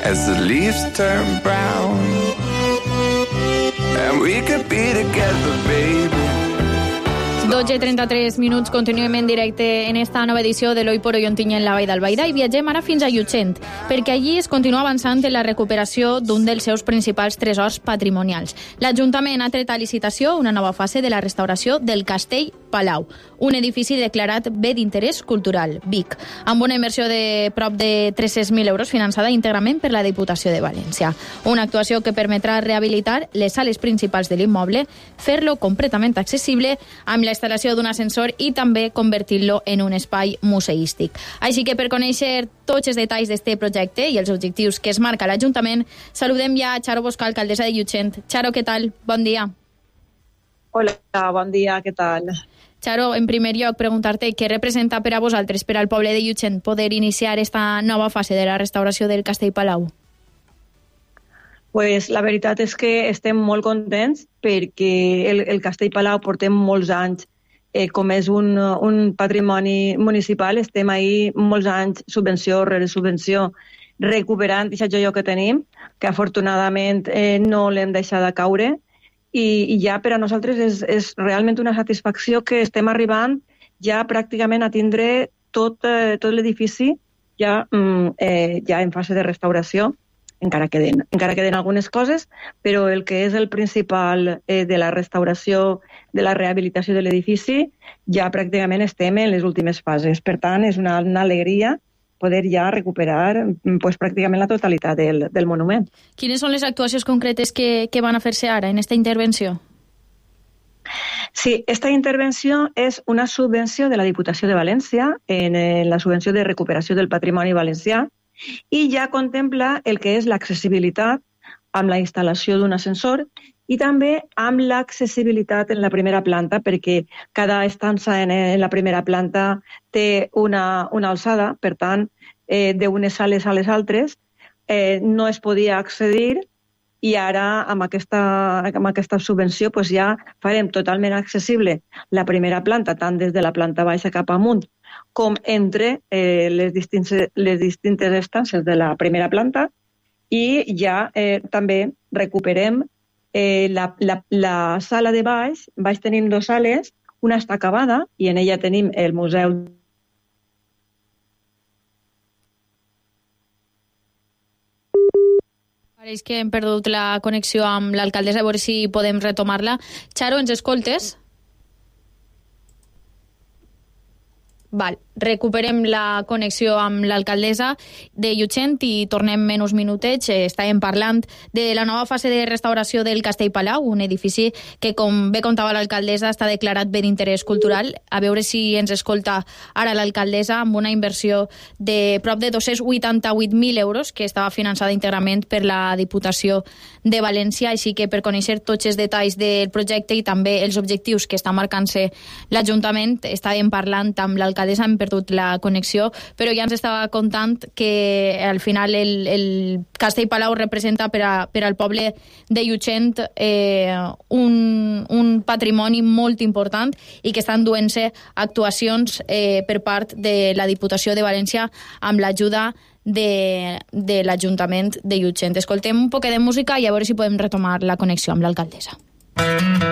as the leaves turn brown. And we could be together, baby. 12:33 minuts, continuem en directe en esta nova edició de l'Hoy por Hoy Ontinyent en la Vall d'Albaida i viatgem ara fins a Llutxent, perquè allí es continua avançant en la recuperació d'un dels seus principals tresors patrimonials. L'Ajuntament ha tret a licitació una nova fase de la restauració del Castell Palau, un edifici declarat bé d'interès cultural, BIC, amb una inversió de prop de 300.000 euros finançada íntegrament per la Diputació de València. Una actuació que permetrà rehabilitar les sales principals de l'immoble, fer-lo completament accessible amb la instal·lació d'un ascensor i també convertir-lo en un espai museístic. Així que per conèixer tots els detalls d'aquest projecte i els objectius que es marca l'Ajuntament, saludem ja a Charo Bosca, alcaldessa de Llutxent. Charo, què tal? Bon dia. Hola, bon dia, què tal? Charo, en primer lloc, preguntar-te què representa per a vosaltres, per al poble de Llutxent, poder iniciar esta nova fase de la restauració del Castell Palau. Pues la veritat és que estem molt contents perquè el Castell Palau portem molts anys, com és un patrimoni municipal, estem ahí molts anys, subvenció rere subvenció, recuperant aquest joió que tenim, que afortunadament no l'hem deixat de caure, i ja per a nosaltres és realment una satisfacció que estem arribant ja pràcticament a tindre tot l'edifici ja en fase de restauració. Encara queden algunes coses, però el que és el principal de la restauració, de la rehabilitació de l'edifici, ja pràcticament estem en les últimes fases. Per tant, és una alegria poder ja recuperar pràcticament la totalitat del monument. Quines són les actuacions concretes que van a fer-se ara en aquesta intervenció? Sí, esta intervenció és una subvenció de la Diputació de València en la subvenció de recuperació del patrimoni valencià, i ja contempla el que és l'accessibilitat amb la instal·lació d'un ascensor i també amb l'accessibilitat en la primera planta, perquè cada estança en la primera planta té una alçada, per tant, d'unes sales a les altres no es podia accedir, i ara amb aquesta subvenció ja farem totalment accessible la primera planta, tant des de la planta baixa cap amunt, com entre les distintes estances de la primera planta, i ja també recuperem la sala de baix. Baix tenim dues sales, una està acabada i en ella tenim el museu. Pareix que hem perdut la connexió amb l'alcaldessa, a veure si podem retomar-la. Charo, ens escoltes? Val, recuperem la connexió amb l'alcaldessa de Llutxent i tornem en uns minutets. Estàvem parlant de la nova fase de restauració del Castell Palau, un edifici que, com bé contava l'alcaldessa, està declarat bé d'interès cultural. A veure si ens escolta ara l'alcaldessa, amb una inversió de prop de 288.000 euros que estava finançada íntegrament per la Diputació de València. Així que per conèixer tots els detalls del projecte i també els objectius que està marcant-se l'Ajuntament, estàvem parlant amb l'alcaldessa. Hem perdut la connexió, però ja ens estava contant que al final el Castell Palau representa per al poble de Llutxent un patrimoni molt important i que estan duent-se actuacions per part de la Diputació de València amb l'ajuda de l'Ajuntament de Llutxent. Escoltem un poc de música i a veure si podem retomar la connexió amb l'alcaldessa.